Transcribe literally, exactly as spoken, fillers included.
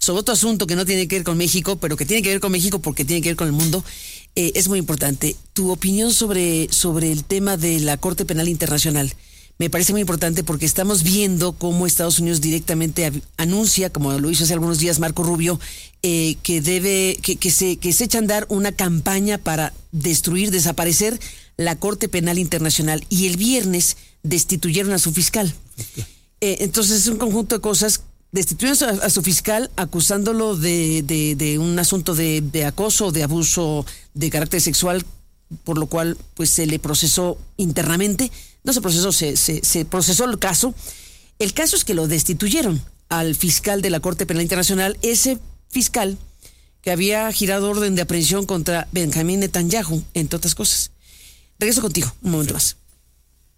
sobre otro asunto que no tiene que ver con México, pero que tiene que ver con México porque tiene que ver con el mundo, eh, es muy importante. Tu opinión sobre, sobre el tema de la Corte Penal Internacional me parece muy importante porque estamos viendo cómo Estados Unidos directamente ab- anuncia, como lo hizo hace algunos días Marco Rubio, eh, que debe, que, que se, que se echa a andar una campaña para destruir, desaparecer la Corte Penal Internacional. Y el viernes destituyeron a su fiscal. Eh, entonces es un conjunto de cosas. Destituyeron a, a su fiscal acusándolo de, de, de un asunto de, de acoso, de abuso de carácter sexual, por lo cual pues se le procesó internamente. No se procesó, se, se, se procesó el caso. El caso es que lo destituyeron al fiscal de la Corte Penal Internacional, ese fiscal que había girado orden de aprehensión contra Benjamín Netanyahu, entre otras cosas. Regreso contigo un momento más.